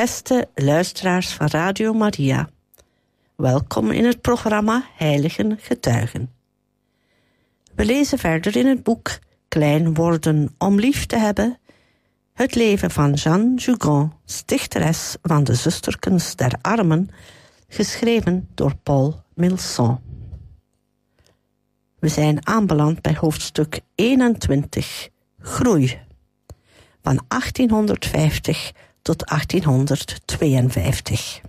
Beste luisteraars van Radio Maria, welkom in het programma Heiligen Getuigen. We lezen verder in het boek Klein worden om lief te hebben, het leven van Jeanne Jugon, stichteres van de Zusterkens der Armen, geschreven door Paul Milson. We zijn aanbeland bij hoofdstuk 21, Groei, van 1850 tot 1852.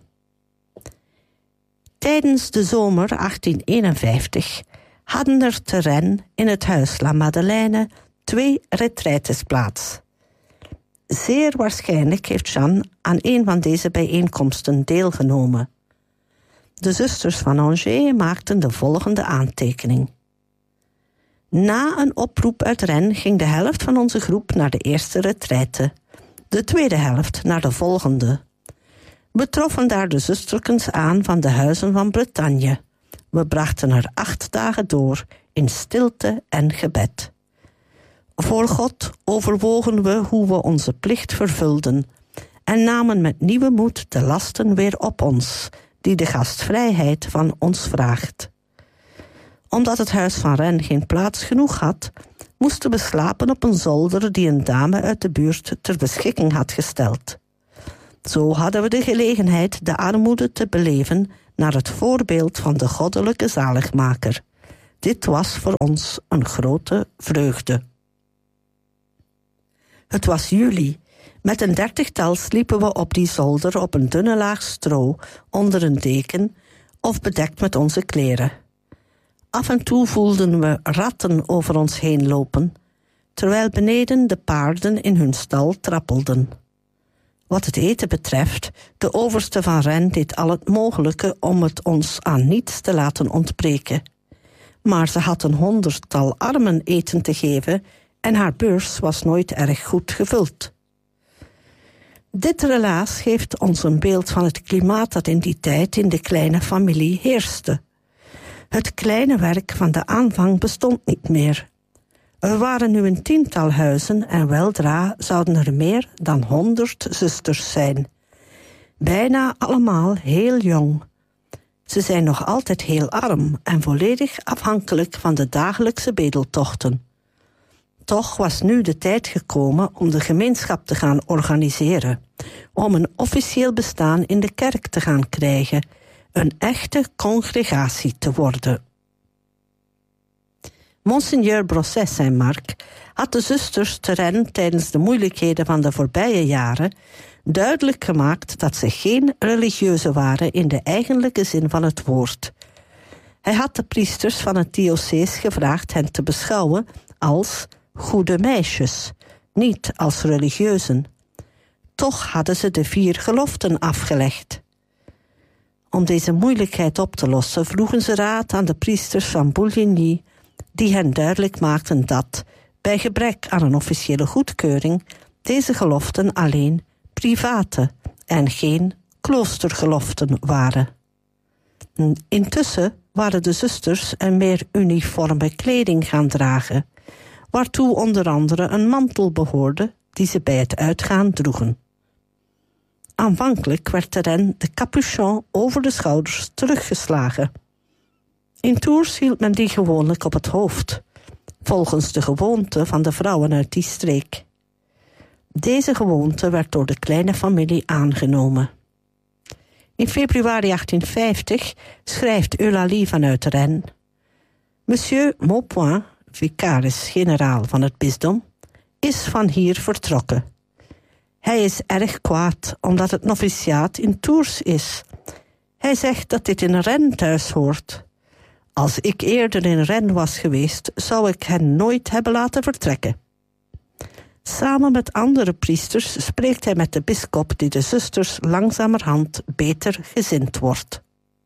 Tijdens de zomer 1851 hadden er te Rennes in het huis La Madeleine 2 retraites plaats. Zeer waarschijnlijk heeft Jeanne aan een van deze bijeenkomsten deelgenomen. De zusters van Angers maakten de volgende aantekening. Na een oproep uit Rennes ging de helft van onze groep naar de eerste retraite, de tweede helft naar de volgende. We troffen daar de zusterkens aan van de huizen van Bretagne. We brachten er 8 dagen door in stilte en gebed. Voor God overwogen we hoe we onze plicht vervulden en namen met nieuwe moed de lasten weer op ons, die de gastvrijheid van ons vraagt. Omdat het huis van Rennes geen plaats genoeg had, moesten we slapen op een zolder die een dame uit de buurt ter beschikking had gesteld. Zo hadden we de gelegenheid de armoede te beleven naar het voorbeeld van de goddelijke zaligmaker. Dit was voor ons een grote vreugde. Het was juli. Met een 30-tal sliepen we op die zolder op een dunne laag stro, onder een deken of bedekt met onze kleren. Af en toe voelden we ratten over ons heen lopen, terwijl beneden de paarden in hun stal trappelden. Wat het eten betreft, de overste van Rennes deed al het mogelijke om het ons aan niets te laten ontbreken. Maar ze had een 100-tal armen eten te geven en haar beurs was nooit erg goed gevuld. Dit relaas geeft ons een beeld van het klimaat dat in die tijd in de kleine familie heerste. Het kleine werk van de aanvang bestond niet meer. Er waren nu een 10-tal huizen en weldra zouden er meer dan 100 zusters zijn. Bijna allemaal heel jong. Ze zijn nog altijd heel arm en volledig afhankelijk van de dagelijkse bedeltochten. Toch was nu de tijd gekomen om de gemeenschap te gaan organiseren, om een officieel bestaan in de kerk te gaan krijgen, een echte congregatie te worden. Monseigneur Brosset Saint-Marc had de zusters te Rennes tijdens de moeilijkheden van de voorbije jaren duidelijk gemaakt dat ze geen religieuzen waren in de eigenlijke zin van het woord. Hij had de priesters van het diocees gevraagd hen te beschouwen als goede meisjes, niet als religieuzen. Toch hadden ze de 4 geloften afgelegd. Om deze moeilijkheid op te lossen vroegen ze raad aan de priesters van Bouligny, die hen duidelijk maakten dat, bij gebrek aan een officiële goedkeuring, deze geloften alleen private en geen kloostergeloften waren. Intussen waren de zusters een meer uniforme kleding gaan dragen, waartoe onder andere een mantel behoorde die ze bij het uitgaan droegen. Aanvankelijk werd de capuchon over de schouders teruggeslagen. In Tours hield men die gewoonlijk op het hoofd, volgens de gewoonte van de vrouwen uit die streek. Deze gewoonte werd door de kleine familie aangenomen. In februari 1850 schrijft Eulalie vanuit Rennes: Monsieur Maupoint, vicaris-generaal van het bisdom, is van hier vertrokken. Hij is erg kwaad omdat het noviciaat in Tours is. Hij zegt dat dit in Rennes thuis hoort. Als ik eerder in Rennes was geweest, zou ik hen nooit hebben laten vertrekken. Samen met andere priesters spreekt hij met de bisschop die de zusters langzamerhand beter gezind wordt.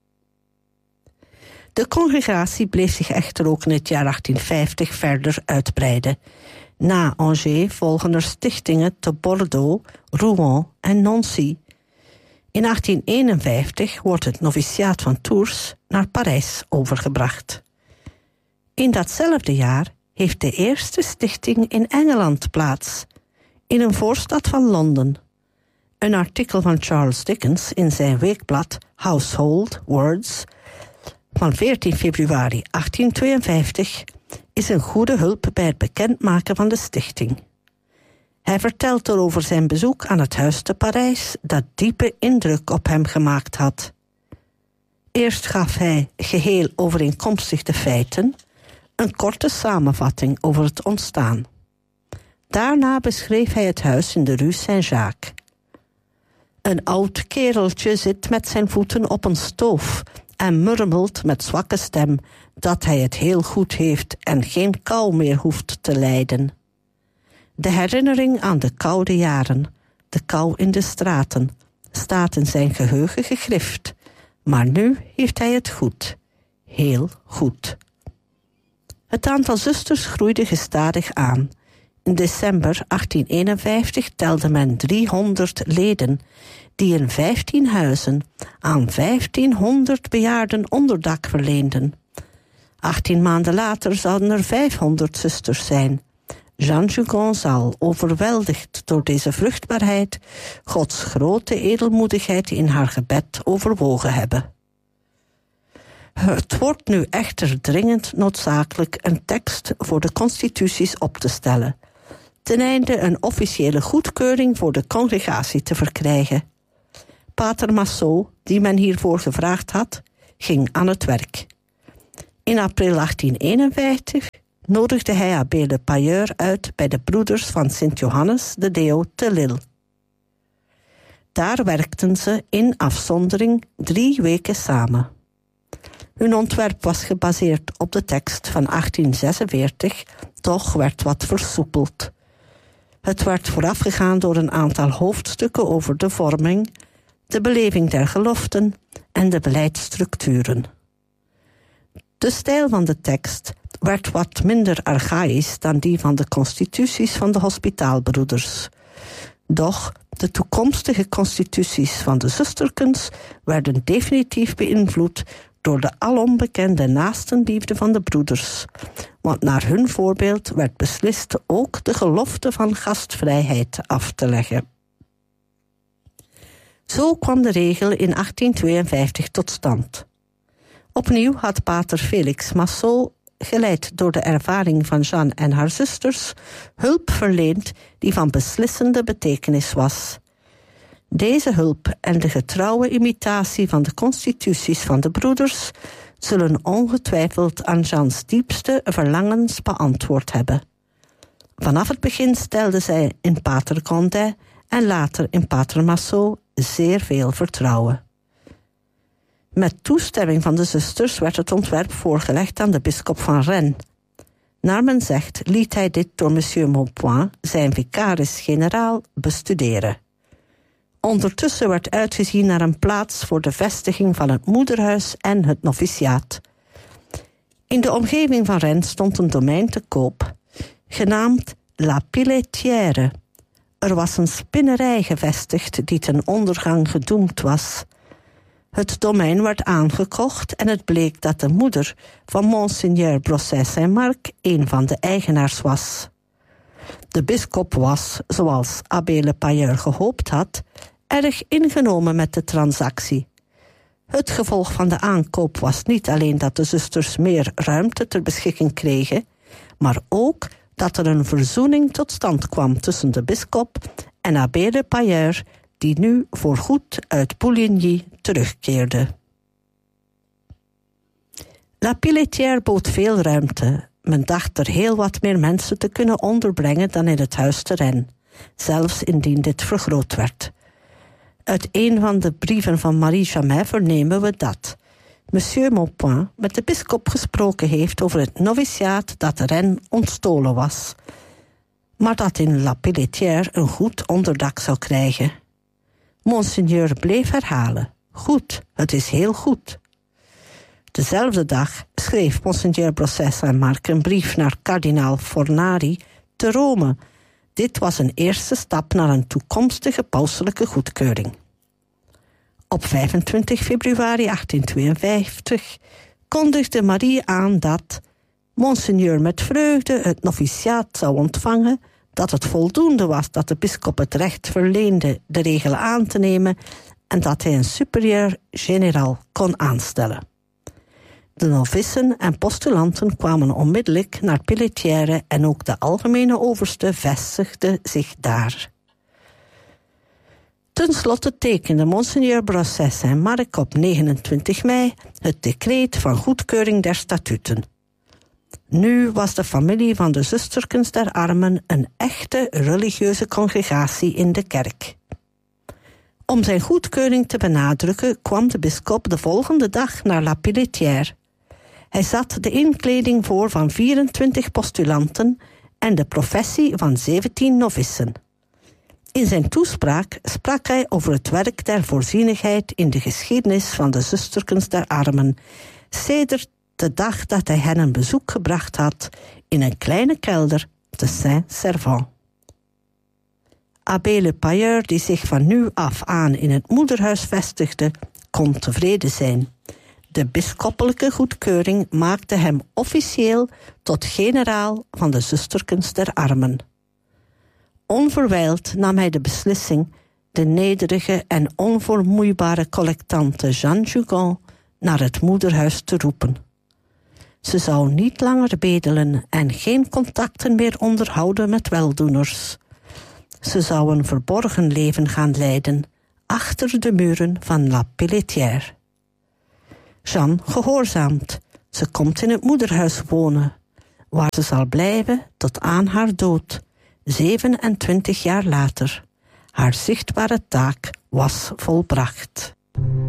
De congregatie bleef zich echter ook in het jaar 1850 verder uitbreiden. Na Angers volgen er stichtingen te Bordeaux, Rouen en Nancy. In 1851 wordt het noviciaat van Tours naar Parijs overgebracht. In datzelfde jaar heeft de eerste stichting in Engeland plaats, in een voorstad van Londen. Een artikel van Charles Dickens in zijn weekblad Household Words van 14 februari 1852 is een goede hulp bij het bekendmaken van de stichting. Hij vertelt erover zijn bezoek aan het huis te Parijs dat diepe indruk op hem gemaakt had. Eerst gaf hij, geheel overeenkomstig de feiten, een korte samenvatting over het ontstaan. Daarna beschreef hij het huis in de Rue Saint-Jacques. Een oud kereltje zit met zijn voeten op een stoof en murmelt met zwakke stem dat hij het heel goed heeft en geen kou meer hoeft te lijden. De herinnering aan de koude jaren, de kou in de straten, staat in zijn geheugen gegrift, maar nu heeft hij het goed, heel goed. Het aantal zusters groeide gestadig aan. In december 1851 telde men 300 leden, die in 15 huizen aan 1500 bejaarden onderdak verleenden. 18 maanden later zouden er 500 zusters zijn. Jeanne Jugon zal, overweldigd door deze vruchtbaarheid, Gods grote edelmoedigheid in haar gebed overwogen hebben. Het wordt nu echter dringend noodzakelijk een tekst voor de constituties op te stellen, ten einde een officiële goedkeuring voor de congregatie te verkrijgen. Pater Massot, die men hiervoor gevraagd had, ging aan het werk. In april 1851 nodigde hij abbé Le Payeur uit bij de broeders van Sint-Johannes de Deo te Lille. Daar werkten ze in afzondering 3 weken samen. Hun ontwerp was gebaseerd op de tekst van 1846, toch werd wat versoepeld. Het werd voorafgegaan door een aantal hoofdstukken over de vorming, de beleving der geloften en de beleidsstructuren. De stijl van de tekst werd wat minder archaïs dan die van de constituties van de hospitaalbroeders. Doch de toekomstige constituties van de zusterkens werden definitief beïnvloed door de alom bekende naastenliefde van de broeders, want naar hun voorbeeld werd beslist ook de gelofte van gastvrijheid af te leggen. Zo kwam de regel in 1852 tot stand. Opnieuw had pater Felix Massot, geleid door de ervaring van Jeanne en haar zusters, hulp verleend die van beslissende betekenis was. Deze hulp en de getrouwe imitatie van de constituties van de broeders zullen ongetwijfeld aan Jeanne's diepste verlangens beantwoord hebben. Vanaf het begin stelde zij in pater Condé en later in pater Massot zeer veel vertrouwen. Met toestemming van de zusters werd het ontwerp voorgelegd aan de bisschop van Rennes. Naar men zegt liet hij dit door monsieur Maupoint, zijn vicaris-generaal, bestuderen. Ondertussen werd uitgezien naar een plaats voor de vestiging van het moederhuis en het noviciaat. In de omgeving van Rennes stond een domein te koop, genaamd La Pilletière. Er was een spinnerij gevestigd die ten ondergang gedoemd was. Het domein werd aangekocht en het bleek dat de moeder van Monseigneur Brosset-Saint-Marc een van de eigenaars was. De bisschop was, zoals abbé Le Payeur gehoopt had, erg ingenomen met de transactie. Het gevolg van de aankoop was niet alleen dat de zusters meer ruimte ter beschikking kregen, maar ook dat er een verzoening tot stand kwam tussen de bisschop en abbé Le Payeur, die nu voorgoed uit Pouligny terugkeerde. La Pilletière bood veel ruimte. Men dacht er heel wat meer mensen te kunnen onderbrengen dan in het huis te Rennes, zelfs indien dit vergroot werd. Uit een van de brieven van Marie Jamet vernemen we dat monsieur Maupoint met de bisschop gesproken heeft over het noviciaat dat Rennes ontstolen was, maar dat in La Pilletière een goed onderdak zou krijgen. Monseigneur bleef herhalen: goed, het is heel goed. Dezelfde dag schreef Monseigneur Brosset-Saint-Marc een brief naar kardinaal Fornari te Rome. Dit was een eerste stap naar een toekomstige pauselijke goedkeuring. Op 25 februari 1852 kondigde Marie aan dat Monseigneur met vreugde het noviciaat zou ontvangen dat het voldoende was dat de bisschop het recht verleende de regel aan te nemen en dat hij een superieur-generaal kon aanstellen. De novissen en postulanten kwamen onmiddellijk naar Pelletière en ook de algemene overste vestigde zich daar. Ten slotte tekende Monseigneur Brosses en Marc op 29 mei het decreet van goedkeuring der statuten. Nu was de familie van de Zusterkens der Armen een echte religieuze congregatie in de kerk. Om zijn goedkeuring te benadrukken kwam de bisschop de volgende dag naar La Pelletière. Hij zat de inkleding voor van 24 postulanten en de professie van 17 novissen. In zijn toespraak sprak hij over het werk der voorzienigheid in de geschiedenis van de Zusterkens der Armen, sedert de dag dat hij hen een bezoek gebracht had in een kleine kelder te Saint-Servant. Abbé Le Payeur, die zich van nu af aan in het moederhuis vestigde, kon tevreden zijn. De bisschoppelijke goedkeuring maakte hem officieel tot generaal van de Zusterkens der Armen. Onverwijld nam hij de beslissing de nederige en onvermoeibare collectante Jeanne Jugon naar het moederhuis te roepen. Ze zou niet langer bedelen en geen contacten meer onderhouden met weldoeners. Ze zou een verborgen leven gaan leiden achter de muren van La Pelletière. Jeanne gehoorzaamt. Ze komt in het moederhuis wonen, waar ze zal blijven tot aan haar dood, 27 jaar later. Haar zichtbare taak was volbracht.